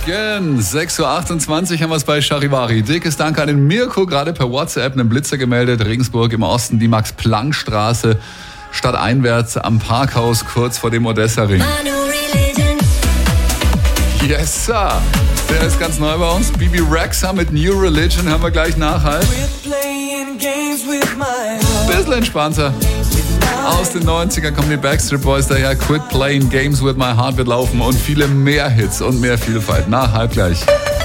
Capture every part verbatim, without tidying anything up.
Again. sechs Uhr achtundzwanzig haben wir es bei Charivari. Dickes Dank an den Mirko, gerade per WhatsApp einen Blitzer gemeldet. Regensburg im Osten, die Max-Planck-Straße, stadteinwärts am Parkhaus, kurz vor dem Odessa-Ring. Yes, Sir. Der ist ganz neu bei uns. Bibi Rexha mit New Religion haben wir gleich nach. Halt. Bisschen entspannter. Aus den neunzigern kommen die Backstreet Boys daher. Quit Playing Games with My Heart wird laufen und viele mehr Hits und mehr Vielfalt. Nach halb gleich.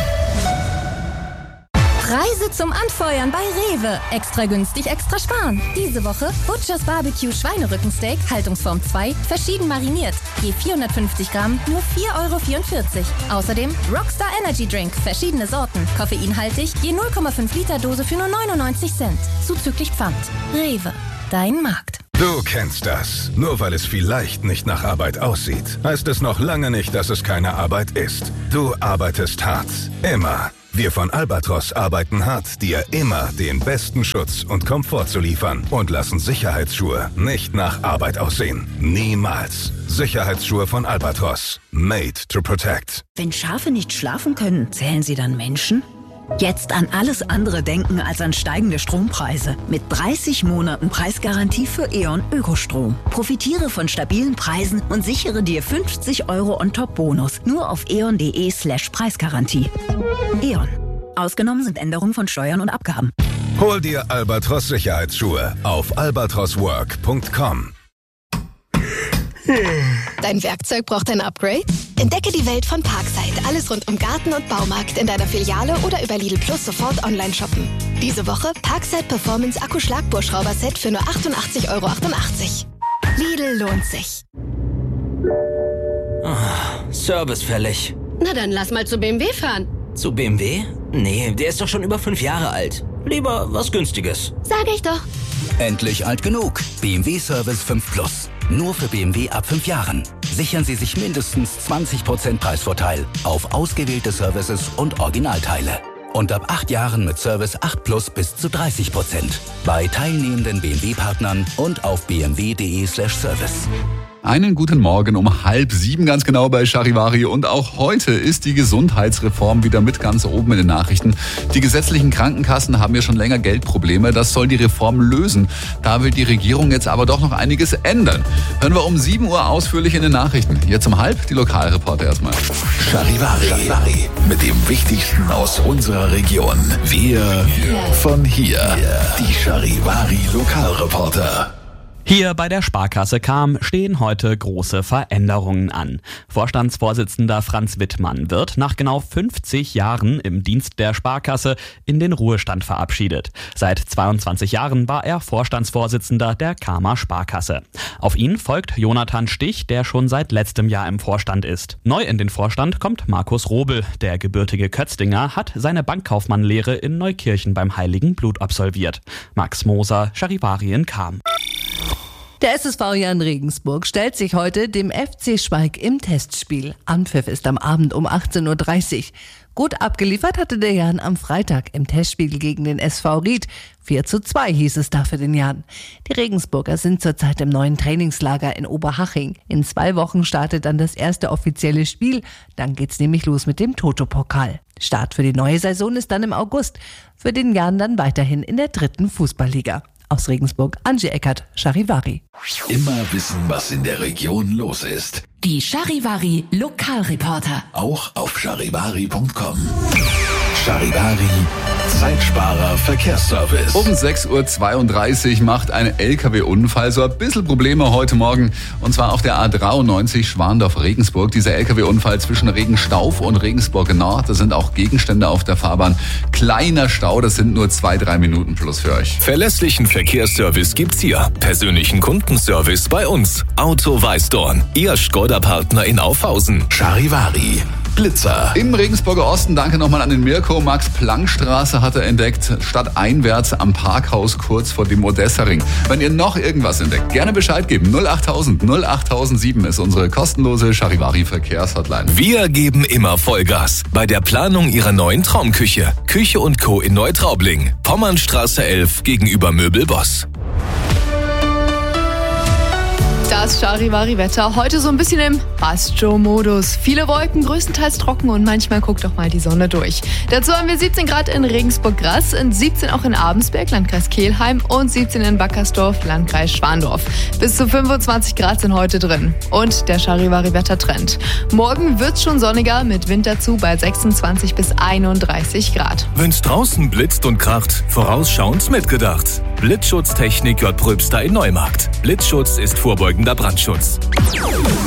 Preise zum Anfeuern bei Rewe. Extra günstig, extra sparen. Diese Woche Butchers Barbecue Schweinerückensteak, Haltungsform zwei, verschieden mariniert. Je vierhundertfünfzig Gramm, nur vier Euro vierundvierzig. Außerdem Rockstar Energy Drink, verschiedene Sorten. Koffeinhaltig, je null Komma fünf Liter Dose für nur neunundneunzig Cent. Zuzüglich Pfand. Rewe, dein Markt. Du kennst das. Nur weil es vielleicht nicht nach Arbeit aussieht, heißt es noch lange nicht, dass es keine Arbeit ist. Du arbeitest hart. Immer. Wir von Albatros arbeiten hart, dir immer den besten Schutz und Komfort zu liefern und lassen Sicherheitsschuhe nicht nach Arbeit aussehen. Niemals. Sicherheitsschuhe von Albatros. Made to protect. Wenn Schafe nicht schlafen können, zählen sie dann Menschen? Jetzt an alles andere denken als an steigende Strompreise. Mit dreißig Monaten Preisgarantie für E.ON Ökostrom. Profitiere von stabilen Preisen und sichere dir fünfzig Euro on-top-Bonus. Nur auf eon.de slash Preisgarantie. E.ON. Ausgenommen sind Änderungen von Steuern und Abgaben. Hol dir Albatros Sicherheitsschuhe auf albatros work punkt com. Dein Werkzeug braucht ein Upgrade? Entdecke die Welt von Parkside. Alles rund um Garten und Baumarkt in deiner Filiale oder über Lidl Plus sofort online shoppen. Diese Woche Parkside Performance Akku-Schlagbohrschrauber-Set für nur achtundachtzig Euro achtundachtzig. Lidl lohnt sich. Oh, Service fällig. Na dann lass mal zu B M W fahren. Zu B M W? Nee, der ist doch schon über fünf Jahre alt. Lieber was Günstiges. Sag ich doch. Endlich alt genug. B M W Service fünf Plus. Nur für B M W ab fünf Jahren. Sichern Sie sich mindestens zwanzig Prozent Preisvorteil auf ausgewählte Services und Originalteile. Und ab acht Jahren mit Service acht Plus bis zu dreißig Prozent. Bei teilnehmenden B M W-Partnern und auf b m w punkt d e slash service. Einen guten Morgen um halb sieben ganz genau bei Charivari. Und auch heute ist die Gesundheitsreform wieder mit ganz oben in den Nachrichten. Die gesetzlichen Krankenkassen haben ja schon länger Geldprobleme. Das soll die Reform lösen. Da will die Regierung jetzt aber doch noch einiges ändern. Hören wir um sieben Uhr ausführlich in den Nachrichten. Jetzt um halb die Lokalreporter erstmal. Charivari. Charivari. Mit dem Wichtigsten aus unserer Region. Wir von hier. Die Charivari Lokalreporter. Hier bei der Sparkasse Cham stehen heute große Veränderungen an. Vorstandsvorsitzender Franz Wittmann wird nach genau fünfzig Jahren im Dienst der Sparkasse in den Ruhestand verabschiedet. Seit zweiundzwanzig Jahren war er Vorstandsvorsitzender der Chamer Sparkasse. Auf ihn folgt Jonathan Stich, der schon seit letztem Jahr im Vorstand ist. Neu in den Vorstand kommt Markus Robel. Der gebürtige Kötzinger hat seine Bankkaufmannlehre in Neukirchen beim Heiligen Blut absolviert. Max Moser, Charivari in Cham. Der S S V Jan Regensburg stellt sich heute dem F C Schweig im Testspiel. Anpfiff ist am Abend um achtzehn Uhr dreißig. Gut abgeliefert hatte der Jan am Freitag im Testspiel gegen den S V Ried. vier zu zwei hieß es da für den Jan. Die Regensburger sind zurzeit im neuen Trainingslager in Oberhaching. In zwei Wochen startet dann das erste offizielle Spiel. Dann geht's nämlich los mit dem Toto-Pokal. Start für die neue Saison ist dann im August. Für den Jan dann weiterhin in der dritten Fußballliga. Aus Regensburg, Angie Eckert, Charivari. Immer wissen, was in der Region los ist. Die Charivari Lokalreporter. Auch auf charivari punkt com. Charivari, Zeitsparer Verkehrsservice. Um sechs Uhr zweiunddreißig macht ein L K W-Unfall so ein bisschen Probleme heute Morgen. Und zwar auf der A dreiundneunzig Schwandorf-Regensburg. Dieser L K W-Unfall zwischen Regenstauf und Regensburg Nord. Da sind auch Gegenstände auf der Fahrbahn. Kleiner Stau, das sind nur zwei, drei Minuten plus für euch. Verlässlichen Verkehrsservice gibt's hier. Persönlichen Kundenservice bei uns. Auto Weißdorn. Ihr Skoda-Partner in Aufhausen. Charivari. Blitzer. Im Regensburger Osten, danke nochmal an den Mirko, Max-Planck-Straße hat er entdeckt, stadteinwärts am Parkhaus kurz vor dem Odessa-Ring. Wenn ihr noch irgendwas entdeckt, gerne Bescheid geben. null achttausend null achttausendsieben ist unsere kostenlose Charivari-Verkehrshotline. Wir geben immer Vollgas bei der Planung Ihrer neuen Traumküche. Küche und Co. in Neutraubling. Pommernstraße elf gegenüber Möbelboss. Das Charivari-Wetter heute so ein bisschen im Pascho-Modus. Viele Wolken, größtenteils trocken und manchmal guckt auch mal die Sonne durch. Dazu haben wir siebzehn Grad in Regensburg-Grass, siebzehn auch in Abensberg, Landkreis Kelheim und siebzehn in Wackersdorf, Landkreis Schwandorf. Bis zu fünfundzwanzig Grad sind heute drin. Und der Charivari-Wettertrend. Morgen wird's schon sonniger mit Wind dazu bei sechsundzwanzig bis einunddreißig Grad. Wenn's draußen blitzt und kracht, vorausschauend mitgedacht. Blitzschutztechnik J. Pröbster in Neumarkt. Blitzschutz ist vorbeugender Brandschutz.